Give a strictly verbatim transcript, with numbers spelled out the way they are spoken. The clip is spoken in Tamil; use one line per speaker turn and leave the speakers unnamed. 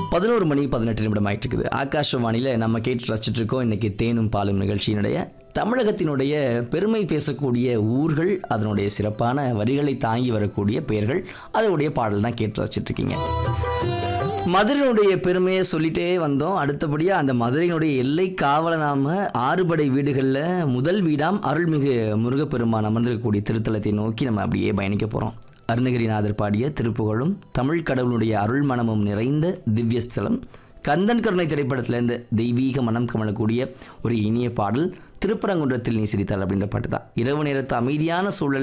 பதினோரு மணி பதினெட்டு நிமிடம் ஆயிட்டு இருக்குது. ஆகாஷவாணியில் நம்ம கேட்டு ரசிச்சுட்டு இருக்கோம். இன்னைக்கு தேனும் பாலும் நிகழ்ச்சியினுடைய தமிழகத்தினுடைய பெருமை பேசக்கூடிய ஊர்கள், அதனுடைய சிறப்பான வரிகளை தாங்கி வரக்கூடிய பெயர்கள், அதனுடைய பாடல் தான் கேட்டு ரசிச்சுட்டு இருக்கீங்க. மதுரையினுடைய பெருமையை சொல்லிட்டே வந்தோம். அடுத்தபடியாக அந்த மதுரையினுடைய எல்லை காவலனாம ஆறுபடை வீடுகளில் முதல் வீடாம் அருள்மிகு முருகப்பெருமான் அமர்ந்திருக்கக்கூடிய திருத்தலத்தை நோக்கி நம்ம அப்படியே பயணிக்க போகிறோம். அருணகிரிநாதர் பாடிய திருப்புகழும் தமிழ் கடவுளுடைய அருள் மனமும் நிறைந்த திவ்யஸ்தலம். கந்தன் கருணை திரைப்படத்திலேருந்து தெய்வீக மனம் கமலக்கூடிய ஒரு இனிய பாடல் திருப்பரங்குன்றத்தில் நீ சிரித்தாள் அப்படின்ற பாட்டு தான். இரவு நேரத்து அமைதியான சூழல்